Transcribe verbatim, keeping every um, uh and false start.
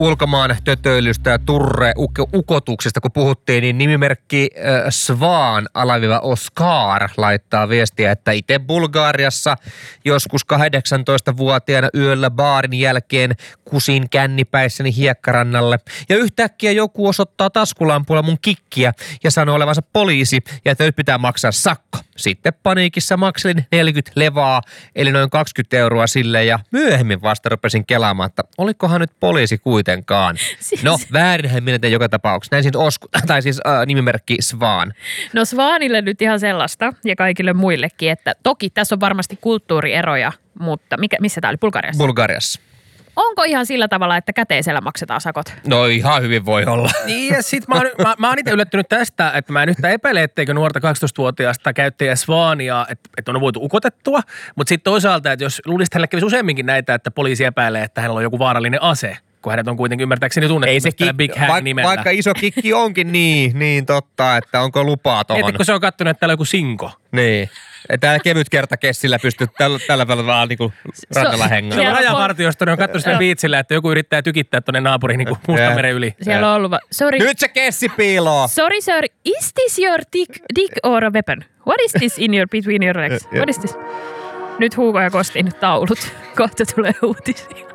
ulkomaan tötöilystä ja turre-ukotuksesta, kun puhuttiin, niin nimimerkki äh, Svan alaviva Oscar laittaa viestiä, että itse Bulgariassa joskus kahdeksantoistavuotiaana yöllä baarin jälkeen kusin kännipäissäni hiekkarannalle ja yhtäkkiä joku osoittaa taskulampulla mun kikkiä ja sanoo olevansa poliisi ja että nyt pitää maksaa sakko. Sitten paniikissa makselin neljäkymmentä levaa, eli noin kaksikymmentä euroa sille ja myöhemmin vasta rupesin kelaamaan, että olikohan nyt poliisi kuitenkaan. Siis... No, väärinhän minä tein joka tapauksessa. Näin siis, osku, tai siis äh, nimimerkki Svan. No Svanille nyt ihan sellaista ja kaikille muillekin, että toki tässä on varmasti kulttuurieroja, mutta mikä, missä tämä oli? Bulgariassa? Bulgariassa. Onko ihan sillä tavalla, että käteisellä maksetaan sakot? No ihan hyvin voi olla. Niin ja sit mä oon, mä, mä oon itse yllättynyt tästä, että mä en yhtään epäile, etteikö nuorta kaksitoistavuotiaasta käyttäjä Svania, että, että on voitu ukotettua. Mutta sitten toisaalta, että jos luulisi, että hänellä kävisi useamminkin näitä, että poliisi epäilee, että hänellä on joku vaarallinen ase, kun hänet on kuitenkin ymmärtääkseni tunnettu. Ei se kik, Big Hang vaik, nimellä. Vaikka iso kikki onkin niin, niin totta, että onko lupaa tohon. Etikö se on kattonut, että täällä on joku sinko? Niin. Täällä kevyt kertakessillä pystyy tällä, tällä tavalla vaan niinku rannalla hengaamaan. Siellä rajavartiosta ne on kattonut sitä biitsillä, että joku yrittää tykittää tuonne naapuriin niin Mustameren yli. Siellä on ollut va- sorry. Nyt se kessi piiloo. Sorry sir, is this your dick, dick or a weapon? What is this in your between your legs? What is this? Nyt Hugo ja Kostin taulut. Kohta tulee uutisia.